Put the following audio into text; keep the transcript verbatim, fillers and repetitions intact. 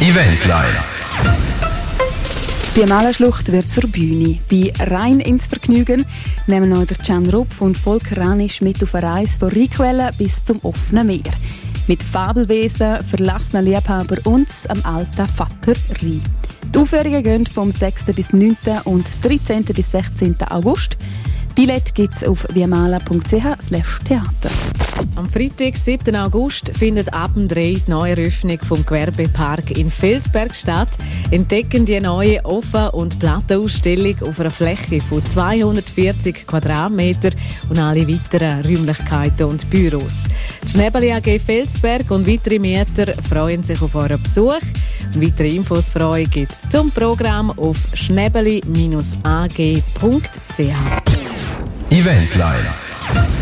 Eventline. Die Biennale-Schlucht wird zur Bühne. Bei «Rein ins Vergnügen» nehmen noch der Can Rupf und Volker Ranisch mit auf eine Reise von Rheinquellen bis zum offenen Meer. Mit Fabelwesen, verlassenen Liebhaber und am alten Vater Rhein. Die Aufführungen gehen vom sechsten bis neunten und dreizehnten bis sechzehnten August. Billett gibt es auf viamala punkt c h slash theater. Am Freitag, siebten August, findet ab dem drei die Neueröffnung vom Gewerbepark in Felsberg statt. Entdecken die neue Offen- und Plattenausstellung auf einer Fläche von zweihundertvierzig Quadratmeter und alle weiteren Räumlichkeiten und Büros. Die Schnäbeli A G Felsberg und weitere Mieter freuen sich auf euren Besuch. Weitere Infos für euch gibt es zum Programm auf schnäbeli dash a g punkt c h. Eventline.